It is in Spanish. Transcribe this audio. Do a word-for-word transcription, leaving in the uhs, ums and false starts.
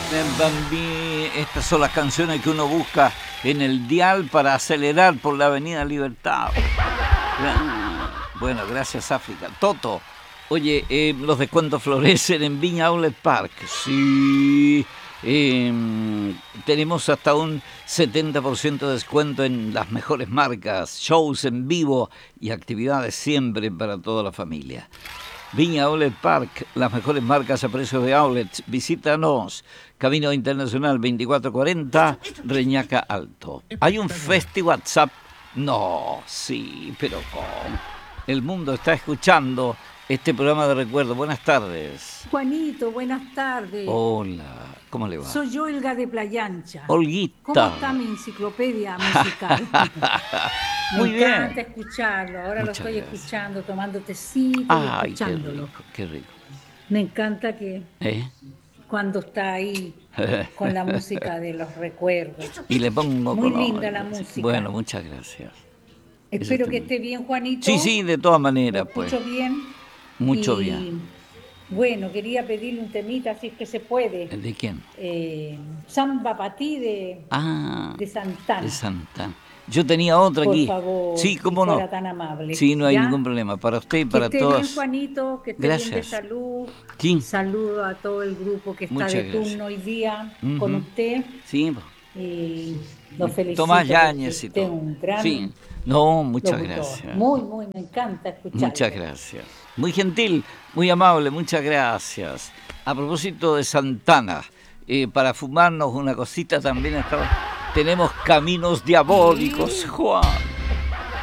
Eh, Bambi, estas son las canciones que uno busca en el dial para acelerar por la Avenida Libertad. Bueno, gracias África. Toto, oye, eh, los descuentos florecen en Viña Outlet Park. Sí, eh, tenemos hasta un setenta por ciento de descuento en las mejores marcas, shows en vivo y actividades siempre para toda la familia. Viña Outlet Park, las mejores marcas a precios de outlets. Visítanos. Camino Internacional veinticuatro cuarenta, Reñaca Alto. ¿Hay un festi WhatsApp? No, sí, pero ¿cómo? El mundo está escuchando este programa de recuerdo. Buenas tardes. Juanito, buenas tardes. Hola, ¿cómo le va? Soy yo, Olga de Playa Ancha. Olguita. ¿Cómo está mi enciclopedia musical? Muy Me bien. encanta escucharlo. Ahora Muchas lo estoy gracias. escuchando, tomando tecito y Ay, qué escuchándolo. rico, qué rico. Me encanta que ¿Eh? cuando está ahí con la música de los recuerdos. Y le pongo Muy color. linda la música. Bueno, muchas gracias. Espero Eso que está esté bien, Juanito. Sí, sí, de todas maneras, Lo pues. escucho bien. Mucho Y, bien. Bueno, quería pedirle un temita, si es que se puede. ¿De quién? Eh, Samba para ti de, Ah, de Santana. de Santana. Yo tenía otra Por aquí. favor, Sí, cómo si no. fuera tan amable. Sí, no hay ¿Ya? ningún problema. Para usted y Que para esté todas. bien, Juanito, que esté Gracias. bien de salud. Sí. Saludo a todo el grupo que está Muchas de gracias. turno hoy día Ujú. con usted. Sí. Y lo felicito. Tomás porque Yáñez y usted es todo. un gran Sí. No, muchas locutor. gracias. Muy, muy, me encanta escucharlo. Muchas gracias. Muy gentil, muy amable, muchas gracias. A propósito de Santana, eh, para fumarnos una cosita también estaba... tenemos Caminos Diabólicos, Juan.